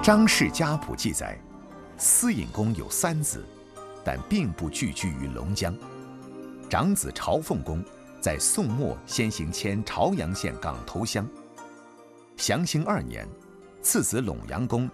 张氏家谱记载，司尹公有3子，但并不聚居于龙江。长子朝奉公在宋末先行迁朝阳县港头乡。祥兴2年，次子陇阳公